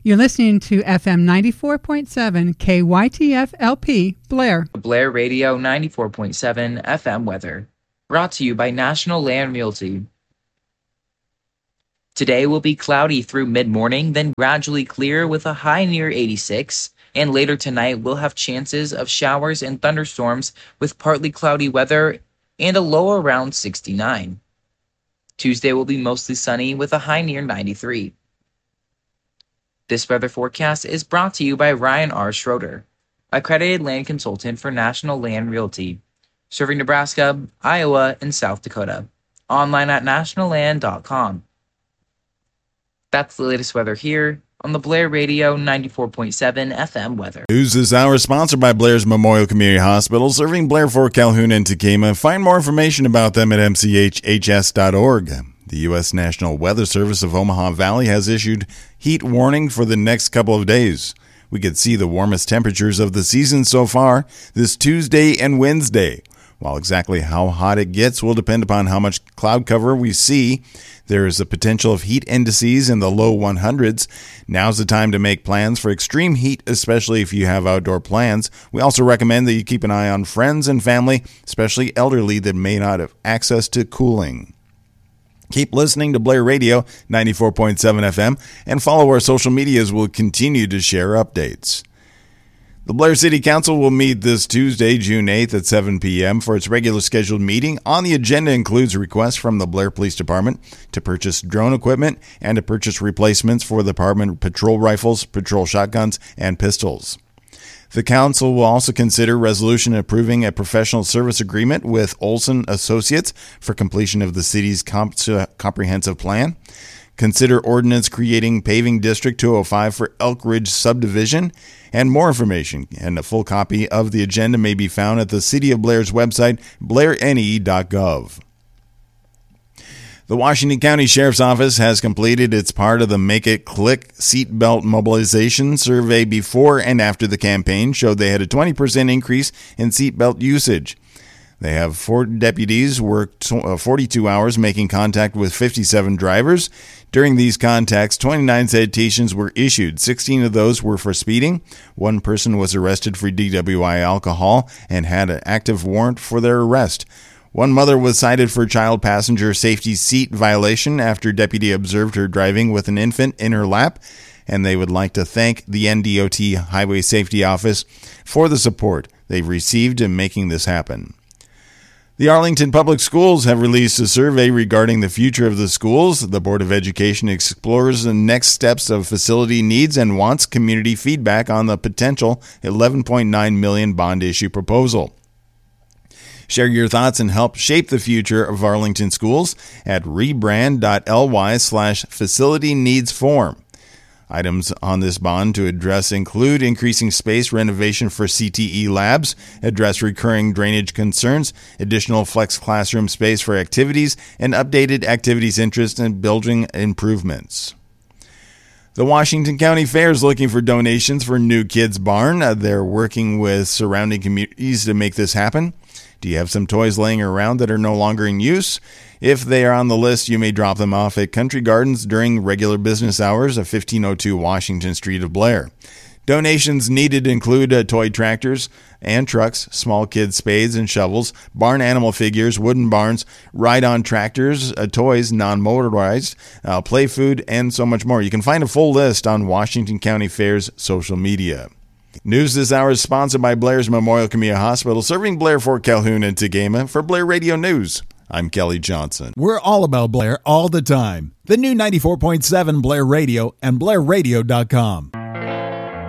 You're listening to FM 94.7 KYTF LP, Blair. Blair Radio 94.7 FM weather. Brought to you by National Land Realty. Today will be cloudy through mid-morning, then gradually clear with a high near 86. And later tonight, we'll have chances of showers and thunderstorms with partly cloudy weather and a low around 69. Tuesday will be mostly sunny with a high near 93. This weather forecast is brought to you by Ryan R. Schroeder, accredited land consultant for National Land Realty, serving Nebraska, Iowa, and South Dakota. Online at nationalland.com. That's the latest weather here on the Blair Radio 94.7 FM weather. News this hour is sponsored by Blair's Memorial Community Hospital, serving Blair, Fort Calhoun, and Tekamah. Find more information about them at mchhs.org. The U.S. National Weather Service of Omaha Valley has issued heat warning for the next couple of days. We could see the warmest temperatures of the season so far this Tuesday and Wednesday. While exactly how hot it gets will depend upon how much cloud cover we see, there is a potential of heat indices in the low 100s. Now's the time to make plans for extreme heat, especially if you have outdoor plans. We also recommend that you keep an eye on friends and family, especially elderly that may not have access to cooling. Keep listening to Blair Radio 94.7 FM and follow our social medias. We'll continue to share updates. The Blair City Council will meet this Tuesday, June 8th at 7 p.m. for its regular scheduled meeting. On the agenda includes requests from the Blair Police Department to purchase drone equipment and to purchase replacements for the department patrol rifles, patrol shotguns, and pistols. The council will also consider resolution approving a professional service agreement with Olson Associates for completion of the city's comprehensive plan. Consider ordinance creating paving District 205 for Elk Ridge subdivision. And more information and a full copy of the agenda may be found at the City of Blair's website, blairne.gov. The Washington County Sheriff's Office has completed its part of the Make It Click seatbelt mobilization survey. Before and after the campaign showed they had a 20% increase in seatbelt usage. They have 4 deputies worked 42 hours making contact with 57 drivers. During these contacts, 29 citations were issued. 16 of those were for speeding. 1 person was arrested for DWI alcohol and had an active warrant for their arrest. 1 mother was cited for child passenger safety seat violation after deputy observed her driving with an infant in her lap. And they would like to thank the NDOT Highway Safety Office for the support they've received in making this happen. The Arlington Public Schools have released a survey regarding the future of the schools. The Board of Education explores the next steps of facility needs and wants community feedback on the potential $11.9 million bond issue proposal. Share your thoughts and help shape the future of Arlington schools at rebrand.ly/facility needs form. Items on this bond to address include increasing space renovation for CTE labs, address recurring drainage concerns, additional flex classroom space for activities, and updated activities interest in building improvements. The Washington County Fair is looking for donations for New Kids Barn. They're working with surrounding communities to make this happen. Do you have some toys laying around that are no longer in use? If they are on the list, you may drop them off at Country Gardens during regular business hours at 1502 Washington Street of Blair. Donations needed include toy tractors and trucks, small kids' spades and shovels, barn animal figures, wooden barns, ride-on tractors, toys, non-motorized, play food, and so much more. You can find a full list on Washington County Fair's social media. News this hour is sponsored by Blair's Memorial Community Hospital, serving Blair, Fort Calhoun, and Tekamah. For Blair Radio News, I'm Kelly Johnson. We're all about Blair all the time. The new 94.7 Blair Radio and BlairRadio.com.